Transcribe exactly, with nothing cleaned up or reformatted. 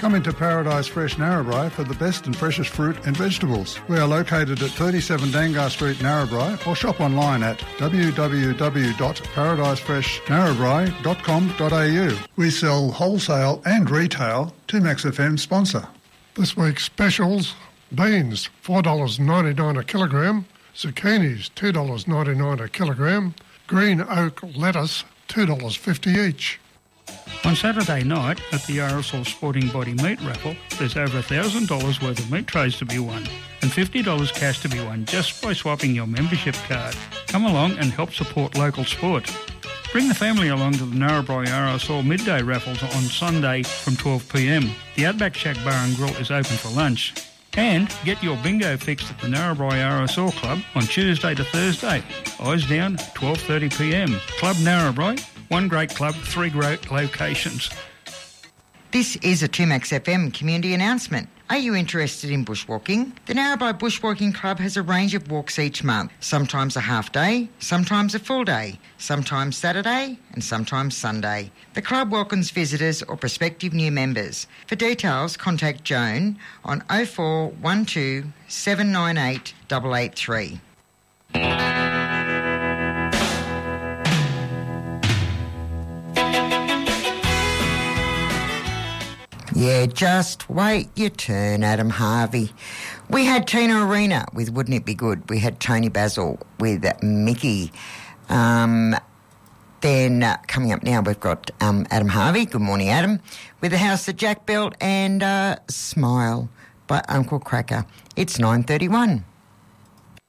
Come into Paradise Fresh Narrabri for the best and freshest fruit and vegetables. We are located at thirty-seven Dangar Street, Narrabri, or shop online at w w w dot paradise fresh narrabri dot com dot a u. We sell wholesale and retail. two Max F M sponsor. This week's specials: beans, four dollars ninety-nine a kilogram, zucchinis, two dollars ninety-nine a kilogram, green oak lettuce, two dollars fifty each. On Saturday night at the R S L Sporting Body Meat Raffle, there's over one thousand dollars worth of meat trays to be won and fifty dollars cash to be won just by swapping your membership card. Come along and help support local sport. Bring the family along to the Narrabri R S L midday raffles on Sunday from twelve p m. The Outback Shack Bar and Grill is open for lunch. And get your bingo fixed at the Narrabri R S L Club on Tuesday to Thursday. Eyes down, twelve thirty p m. Club Narrabri, one great club, three great locations. This is a two Max F M community announcement. Are you interested in bushwalking? The Narrabri Bushwalking Club has a range of walks each month, sometimes a half day, sometimes a full day, sometimes Saturday and sometimes Sunday. The club welcomes visitors or prospective new members. For details, contact Joan on oh four one two seven nine eight eight eight three. Yeah, just wait your turn, Adam Harvey. We had Tina Arena with Wouldn't It Be Good? We had Tony Basil with Mickey. Um, then uh, coming up now, we've got um, Adam Harvey. Good morning, Adam. With The House That Jack Built and uh, Smile by Uncle Cracker. It's nine thirty-one.